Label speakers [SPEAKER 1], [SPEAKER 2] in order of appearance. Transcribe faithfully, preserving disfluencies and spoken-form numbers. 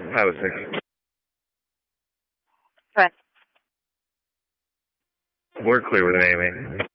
[SPEAKER 1] five oh six.
[SPEAKER 2] Correct.
[SPEAKER 1] We're clear with an A M A.